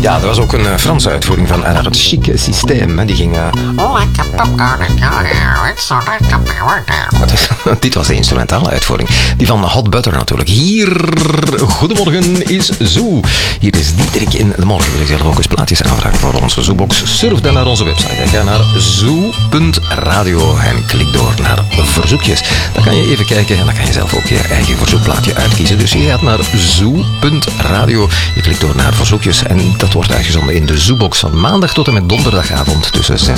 Ja, dat was ook een Franse uitvoering van het chique systeem. Die ging... Dit was de instrumentale uitvoering. Die van Hot Butter natuurlijk. Hier, goedemorgen is Zoo. Hier is Diederik in de morgen. Wil ik zelf ook eens plaatjes aanvragen voor onze Zoobox? Surf dan naar onze website. Ga naar zoo.radio en klik door naar verzoekjes. Dan kan je even kijken en dan kan je zelf ook je eigen verzoekplaatje uitkiezen. Dus je gaat naar zoo.radio. Je klikt door naar verzoekjes en dat wordt uitgezonden in de Zoobox van maandag tot en met donderdagavond tussen 6